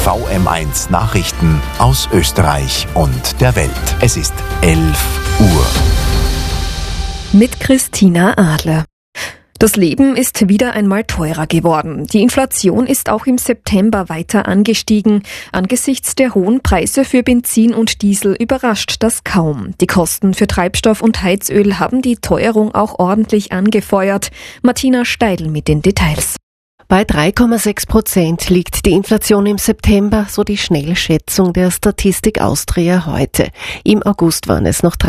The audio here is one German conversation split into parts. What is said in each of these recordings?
VM1 Nachrichten aus Österreich und der Welt. Es ist 11 Uhr. Mit Christina Adler. Das Leben ist wieder einmal teurer geworden. Die Inflation ist auch im September weiter angestiegen. Angesichts der hohen Preise für Benzin und Diesel überrascht das kaum. Die Kosten für Treibstoff und Heizöl haben die Teuerung auch ordentlich angefeuert. Martina Steidl mit den Details. Bei 3,6% liegt die Inflation im September, so die Schnellschätzung der Statistik Austria heute. Im August waren es noch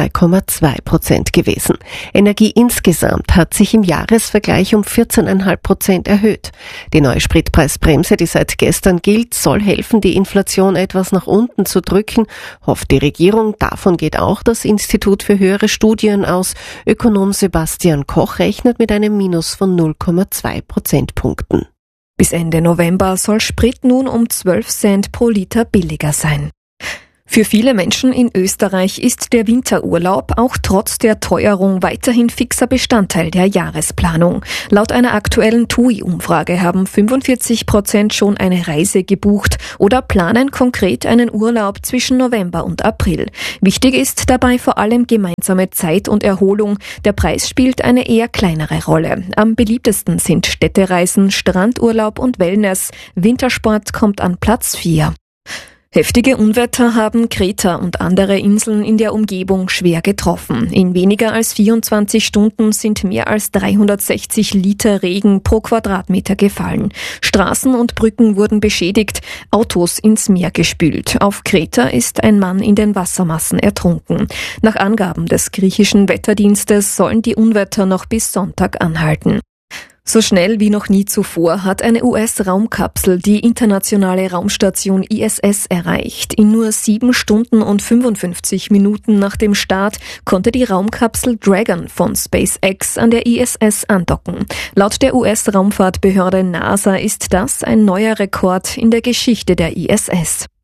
3,2% gewesen. Energie insgesamt hat sich im Jahresvergleich um 14,5% erhöht. Die neue Spritpreisbremse, die seit gestern gilt, soll helfen, die Inflation etwas nach unten zu drücken, hofft die Regierung. Davon geht auch das Institut für höhere Studien aus. Ökonom Sebastian Koch rechnet mit einem Minus von 0,2 Prozentpunkten. Bis Ende November soll Sprit nun um 12 Cent pro Liter billiger sein. Für viele Menschen in Österreich ist der Winterurlaub auch trotz der Teuerung weiterhin fixer Bestandteil der Jahresplanung. Laut einer aktuellen TUI-Umfrage haben 45% schon eine Reise gebucht oder planen konkret einen Urlaub zwischen November und April. Wichtig ist dabei vor allem gemeinsame Zeit und Erholung. Der Preis spielt eine eher kleinere Rolle. Am beliebtesten sind Städtereisen, Strandurlaub und Wellness. Wintersport kommt an Platz 4. Heftige Unwetter haben Kreta und andere Inseln in der Umgebung schwer getroffen. In weniger als 24 Stunden sind mehr als 360 Liter Regen pro Quadratmeter gefallen. Straßen und Brücken wurden beschädigt, Autos ins Meer gespült. Auf Kreta ist ein Mann in den Wassermassen ertrunken. Nach Angaben des griechischen Wetterdienstes sollen die Unwetter noch bis Sonntag anhalten. So schnell wie noch nie zuvor hat eine US-Raumkapsel die internationale Raumstation ISS erreicht. In nur 7 Stunden und 55 Minuten nach dem Start konnte die Raumkapsel Dragon von SpaceX an der ISS andocken. Laut der US-Raumfahrtbehörde NASA ist das ein neuer Rekord in der Geschichte der ISS.